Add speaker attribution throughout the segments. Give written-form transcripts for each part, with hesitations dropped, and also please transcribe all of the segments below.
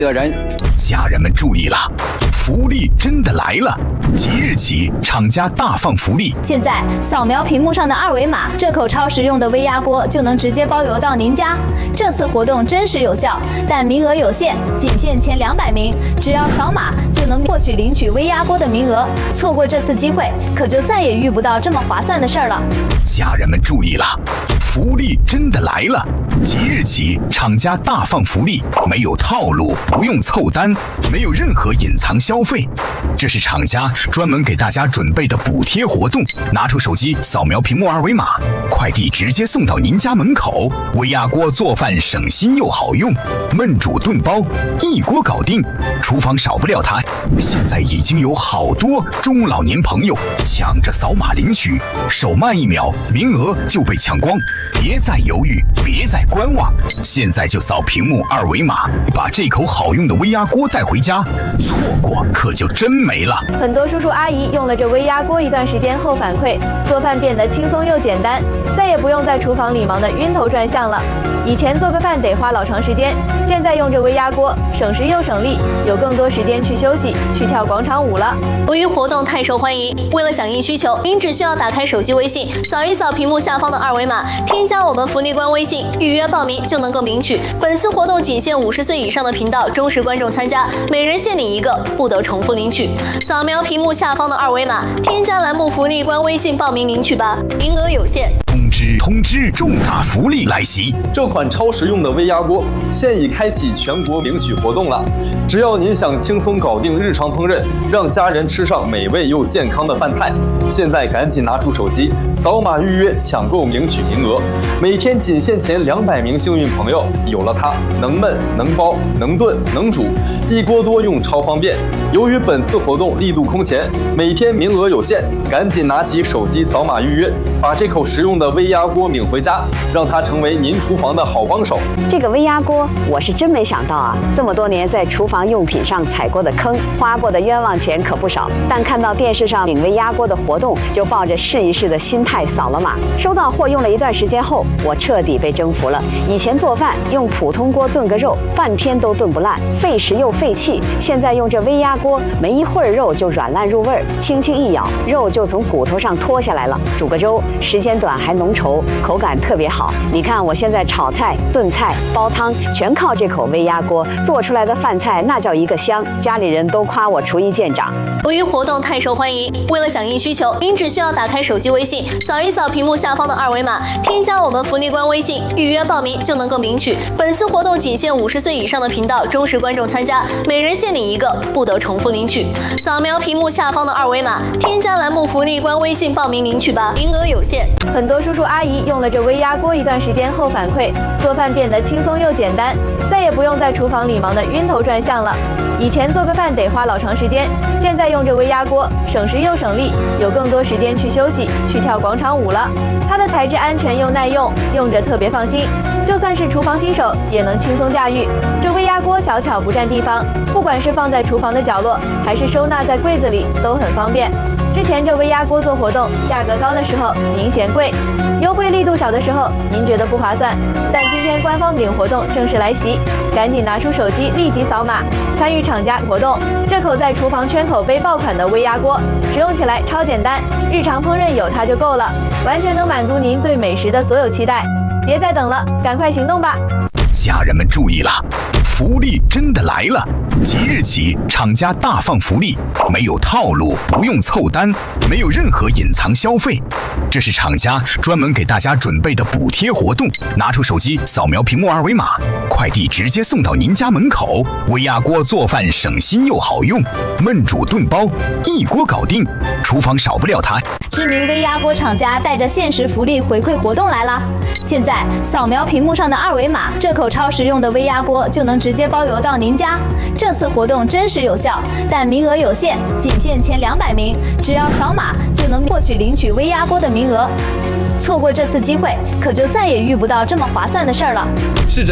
Speaker 1: 的人。
Speaker 2: 家人们注意了，福利真的来了！即日起，厂家大放福利。
Speaker 3: 现在扫描屏幕上的二维码，这口超实用的微压锅就能直接包邮到您家。这次活动真实有效，但名额有限，仅限前200名，只要扫码就能获取领取微压锅的名额。错过这次机会，可就再也遇不到这么划算的事儿了。
Speaker 2: 家人们注意了，福利真的来了！即日起，厂家大放福利，没有套路，不用凑单，没有任何隐藏消费。这是厂家专门给大家准备的补贴活动。拿出手机扫描屏幕二维码，快递直接送到您家门口。微压锅做饭省心又好用，焖煮炖煲一锅搞定，厨房少不了它。现在已经有好多中老年朋友抢着扫码领取，手慢1秒，名额就被抢光。别再犹豫，别再观望，现在就扫屏幕二维码，把这口好用的微压锅带回家。错过可就真没了。
Speaker 4: 很多叔叔阿姨用了这微压锅一段时间后反馈，做饭变得轻松又简单，再也不用在厨房里忙得晕头转向了。以前做个饭得花老长时间，现在用这微压锅，省时又省力，有更多时间去休息，去跳广场舞了。
Speaker 5: 由于活动太受欢迎，为了响应需求，您只需要打开手机微信，扫一扫屏幕下方的二维码，添加我们福利官微信，预约报名就能够领取。本次活动仅限50岁以上的频道忠实观众参加，每人限领1个，不得重复领取。扫描屏幕下方的二维码，添加栏目福利官微信报名领取吧，名额有限。
Speaker 2: 通知，重大福利来袭！
Speaker 6: 这款超实用的微压锅现已开启全国领取活动了。只要您想轻松搞定日常烹饪，让家人吃上美味又健康的饭菜，现在赶紧拿出手机，扫码预约抢购领取名额。每天仅限前200名幸运朋友，有了它，能焖、能煲、能炖、能煮，一锅多用超方便。由于本次活动力度空前，每天名额有限，赶紧拿起手机扫码预约，把这口实用的微压锅领回家，让它成为您厨房的好帮手。
Speaker 7: 这个微压锅，我是真没想到啊！这么多年在厨房用品上踩过的坑，花过的冤枉钱可不少。但看到电视上领微压锅的活动，就抱着试一试的心态扫了码。收到货用了一段时间后，我彻底被征服了。以前做饭用普通锅炖个肉，半天都炖不烂，费时又费气。现在用这微压锅，没一会儿肉就软烂入味儿，轻轻一咬，肉就从骨头上脱下来了。煮个粥，时间短还浓稠，口感特别好。你看我现在炒菜、炖菜、煲汤，全靠这口微压锅做出来的饭菜，那叫一个香。家里人都夸我厨艺见长。
Speaker 5: 由于活动太受欢迎，为了响应需求，您只需要打开手机微信，扫一扫屏幕下方的二维码，添加我们福利官微信，预约报名就能够领取。本次活动仅限50岁以上的频道忠实观众参加，每人限领1个，不得重复领取。扫描屏幕下方的二维码，添加栏目福利官微信报名领取吧，名额有限。
Speaker 4: 很多叔叔阿姨用了这微压锅一段时间后反馈，做饭变得轻松又简单，再也不用在厨房里忙得晕头转向了。以前做个饭得花老长时间，现在用这微压锅，省时又省力，有更多时间去休息，去跳广场舞了。它的材质安全又耐用，用着特别放心，就算是厨房新手也能轻松驾驭。这微压锅小巧不占地方，不管是放在厨房的角落，还是收纳在柜子里，都很方便。之前这微压锅做活动，价格高的时候您嫌贵，优惠力度小的时候您觉得不划算。但今天官方领活动正式来袭，赶紧拿出手机立即扫码，参与厂家活动。这口在厨房圈口杯爆款的微压锅，使用起来超简单，日常烹饪有它就够了，完全能满足您对美食的所有期待。别再等了，赶快行动吧！
Speaker 2: 家人们注意了，福利真的来了！即日起，厂家大放福利，没有套路，不用凑单，没有任何隐藏消费。这是厂家专门给大家准备的补贴活动。拿出手机扫描屏幕二维码，快递直接送到您家门口。微压锅做饭省心又好用，焖煮炖煲一锅搞定，厨房少不了它。
Speaker 3: 知名微压锅厂家带着限时福利回馈活动来了！现在扫描屏幕上的二维码，这口超实用的微压锅就能直接包邮到您家。这次活动真实有效，但名额有限，仅限前200名，只要扫码就能获取领取微压锅的名额。错过这次机会，可就再也遇不到这么划算的事儿了。
Speaker 1: 是真的，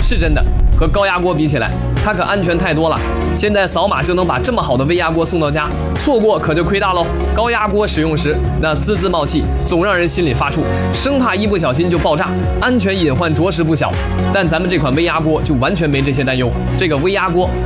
Speaker 1: 是真的，和高压锅比起来，它可安全太多了。现在扫码就能把这么好的微压锅送到家，错过可就亏大喽。高压锅使用时那滋滋冒气，总让人心里发怵，生怕一不小心就爆炸，安全隐患着实不小。但咱们这款微压锅就完全没这些担忧。这个微压锅